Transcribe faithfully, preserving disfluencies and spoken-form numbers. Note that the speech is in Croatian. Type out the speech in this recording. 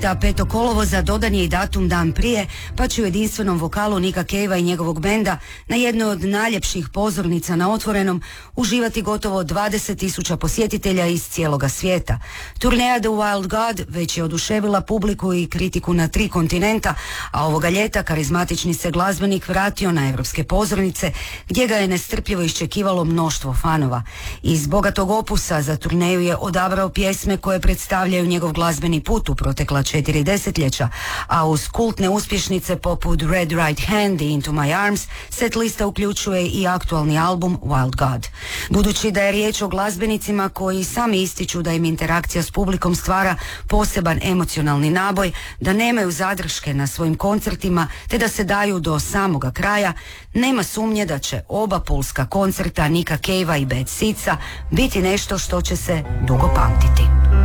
koncerta petog kolovoza dodan je i datum dan prije, pa će u jedinstvenom vokalu Nicka Cavea i njegovog benda na jednoj od najljepših pozornica na otvorenom uživati gotovo dvadeset tisuća posjetitelja iz cijeloga svijeta. Turneja The Wild God već je oduševila publiku i kritiku na tri kontinenta, a ovoga ljeta karizmatični se glazbenik vratio na europske pozornice gdje ga je nestrpljivo iščekivalo mnoštvo fanova. Iz bogatog opusa za turneju je odabrao pjesme koje predstavljaju njegov glazbeni put u protekla četiri desetljeća, a uz kultne uspješnice poput Red Right Hand i Into My Arms set lista uključuje i aktualni album Wild God. Budući da je riječ o glazbenicima koji sami ističu da im interakcija s publikom stvara poseban emocionalni naboj, da nemaju zadrške na svojim koncertima te da se daju do samoga kraja, nema sumnje da će oba pulska koncerta Nicka Cavea i Bad Seedsa biti nešto što će se dugo pamtiti.